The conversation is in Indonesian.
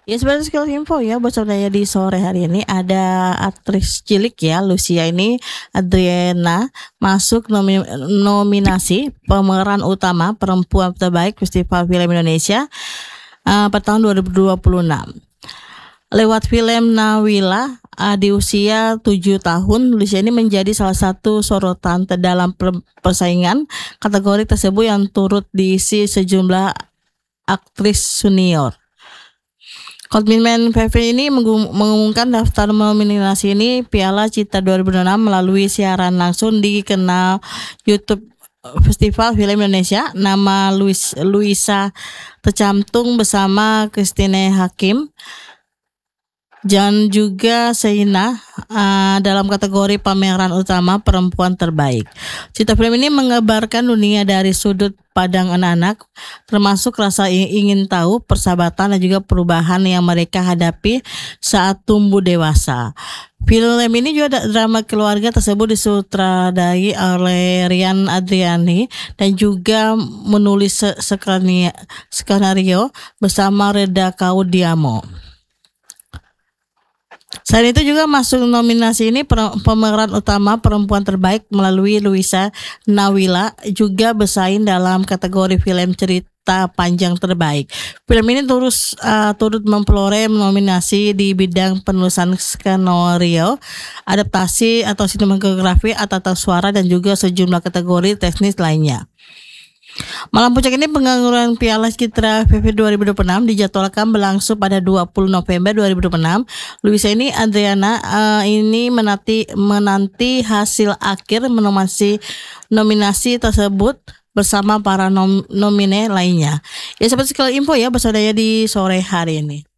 Ya sebenarnya skill info ya buat saudara di sore hari ini ada aktris cilik ya Lucia ini Adriana masuk nominasi pemeran utama perempuan terbaik Festival Film Indonesia pada tahun 2026. Lewat film Nawila di usia 7 tahun, Lucia ini menjadi salah satu sorotan dalam persaingan kategori tersebut yang turut diisi sejumlah aktris senior. Komitmen PV ini mengumumkan daftar nominasi ini Piala Citra 2006 melalui siaran langsung di kanal YouTube Festival Film Indonesia. Nama Luisa tercantum bersama Christine Hakim dan juga Seina dalam kategori pameran utama perempuan terbaik. Cerita film ini mengabarkan dunia dari sudut pandang anak-anak, termasuk rasa ingin tahu, persahabatan dan juga perubahan yang mereka hadapi saat tumbuh dewasa. Film ini juga drama keluarga tersebut disutradarai oleh Rian Adriani dan juga menulis skenario bersama Reda Kaudiamo. Selain itu juga masuk nominasi ini pemeran utama perempuan terbaik melalui Luisa Nawila juga bersaing dalam kategori film cerita panjang terbaik. Film ini turut memperoleh nominasi di bidang penulisan skenario, adaptasi atau sinematografi atau tata suara dan juga sejumlah kategori teknis lainnya. Malam puncak ini pengangguran Piala Citra PV 2026 dijadwalkan berlangsung pada 20 November 2026. Luisa ini Adriana ini menanti hasil akhir nominasi tersebut bersama para nomine lainnya. Ya seperti sekali info ya bersaudara di sore hari ini.